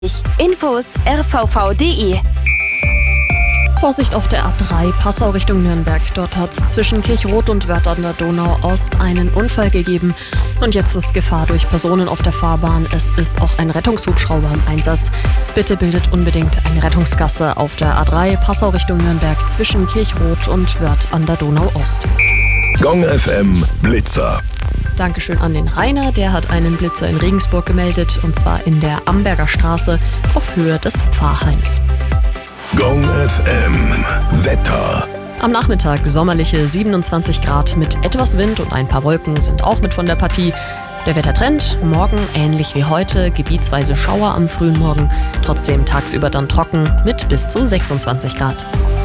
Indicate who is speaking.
Speaker 1: Infos rvv.de.
Speaker 2: Vorsicht auf der A3 Passau Richtung Nürnberg. Dort hat es zwischen Kirchroth und Wörth an der Donau Ost einen Unfall gegeben. Und jetzt ist Gefahr durch Personen auf der Fahrbahn. Es ist auch ein Rettungshubschrauber im Einsatz. Bitte bildet unbedingt eine Rettungsgasse auf der A3 Passau Richtung Nürnberg zwischen Kirchroth und Wörth an der Donau Ost.
Speaker 3: Gong FM Blitzer.
Speaker 2: Dankeschön an den Rainer, der hat einen Blitzer in Regensburg gemeldet, und zwar in der Amberger Straße auf Höhe des Pfarrheims.
Speaker 3: Gong FM Wetter.
Speaker 2: Am Nachmittag sommerliche 27 Grad mit etwas Wind und ein paar Wolken sind auch mit von der Partie. Der Wettertrend, morgen ähnlich wie heute, gebietsweise Schauer am frühen Morgen, trotzdem tagsüber dann trocken mit bis zu 26 Grad.